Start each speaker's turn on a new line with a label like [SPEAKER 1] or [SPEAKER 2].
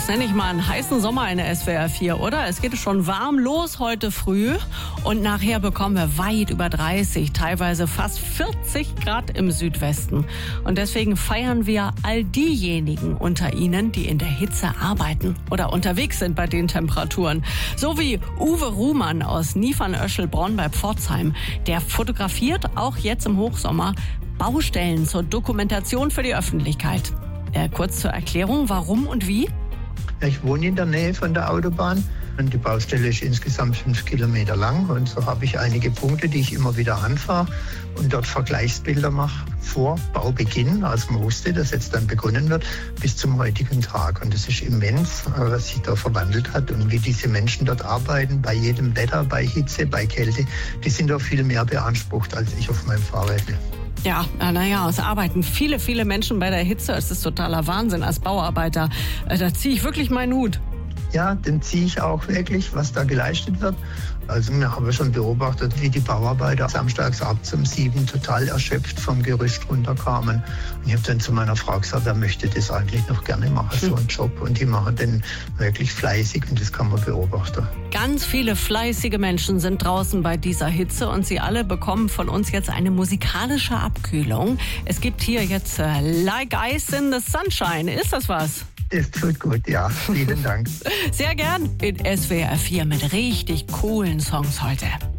[SPEAKER 1] Das nenne ich mal einen heißen Sommer in der SWR 4, oder? Es geht schon warm los heute früh und nachher bekommen wir weit über 30, teilweise fast 40 Grad im Südwesten. Und deswegen feiern wir all diejenigen unter Ihnen, die in der Hitze arbeiten oder unterwegs sind bei den Temperaturen. So wie Uwe Ruhmann aus Niefern-Öschelbronn bei Pforzheim. Der fotografiert auch jetzt im Hochsommer Baustellen zur Dokumentation für die Öffentlichkeit. Kurz zur Erklärung, warum und wie?
[SPEAKER 2] Ich wohne in der Nähe von der Autobahn und die Baustelle ist insgesamt 5 Kilometer lang. Und so habe ich einige Punkte, die ich immer wieder anfahre und dort Vergleichsbilder mache vor Baubeginn, als man wusste, dass jetzt dann begonnen wird, bis zum heutigen Tag. Und es ist immens, was sich da verwandelt hat und wie diese Menschen dort arbeiten, bei jedem Wetter, bei Hitze, bei Kälte. Die sind doch viel mehr beansprucht als ich auf meinem Fahrrad.
[SPEAKER 1] Ja, es arbeiten viele Menschen bei der Hitze. Es ist totaler Wahnsinn als Bauarbeiter. Da ziehe ich wirklich meinen Hut.
[SPEAKER 2] Ja, den ziehe ich auch wirklich, was da geleistet wird. Also wir haben schon beobachtet, wie die Bauarbeiter samstags abends um 7 total erschöpft vom Gerüst runterkamen. Und ich habe dann zu meiner Frau gesagt, wer möchte das eigentlich noch gerne machen, so einen Job. Und die machen den wirklich fleißig und das kann man beobachten.
[SPEAKER 1] Ganz viele fleißige Menschen sind draußen bei dieser Hitze und sie alle bekommen von uns jetzt eine musikalische Abkühlung. Es gibt hier jetzt Like Ice in the Sunshine. Ist das was?
[SPEAKER 2] Das tut gut, ja. Vielen Dank.
[SPEAKER 1] Sehr gern in SWR 4 mit richtig coolen Songs heute.